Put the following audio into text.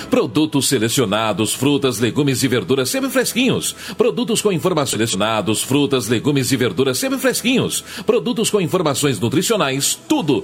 Produtos selecionados, frutas, legumes e verduras sempre fresquinhos. Produtos com informações selecionados, frutas, legumes e verduras sempre fresquinhos. Produtos com informações nutricionais, tudo